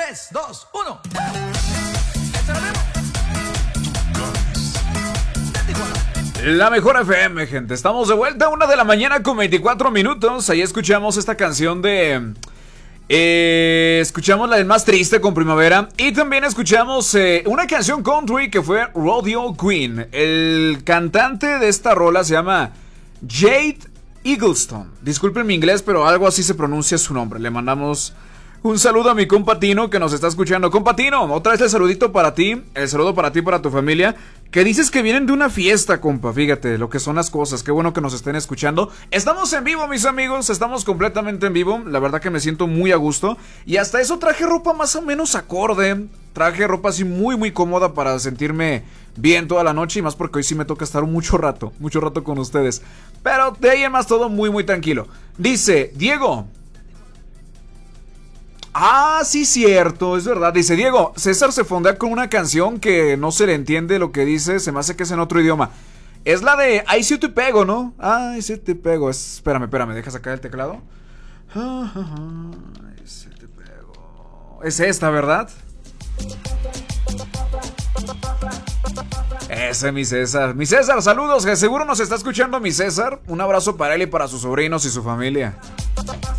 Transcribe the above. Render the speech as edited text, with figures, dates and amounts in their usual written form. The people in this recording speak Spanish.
3, 2, 1. La mejor FM, gente. Estamos de vuelta a 1 de la mañana con 24 minutos. Ahí escuchamos esta canción de... escuchamos la del Más Triste con Primavera. Y también escuchamos una canción country que fue Rodeo Queen. El cantante de esta rola se llama Jade Eagleston. Disculpen mi inglés, pero algo así se pronuncia su nombre. Le mandamos un saludo a mi compa Tino que nos está escuchando. Compa Tino, otra vez el saludito para ti. El saludo para ti y para tu familia. Que dices que vienen de una fiesta, compa. Fíjate lo que son las cosas. Qué bueno que nos estén escuchando. Estamos en vivo, mis amigos. Estamos completamente en vivo. La verdad que me siento muy a gusto. Y hasta eso traje ropa más o menos acorde. Traje ropa así muy muy cómoda para sentirme bien toda la noche. Y más porque hoy sí me toca estar mucho rato con ustedes. Pero de ahí en más todo muy muy tranquilo. Dice Diego. Ah, sí, cierto, es verdad. Dice Diego, César se fondea con una canción que no se le entiende lo que dice. Se me hace que es en otro idioma. Es la de Ay, sí te pego, ¿no? Ay, sí te pego. Espérame, ¿deja sacar el teclado? Ay, sí te pego. Es esta, ¿verdad? Ese, mi César. Mi César, saludos, que seguro nos está escuchando mi César. Un abrazo para él y para sus sobrinos y su familia.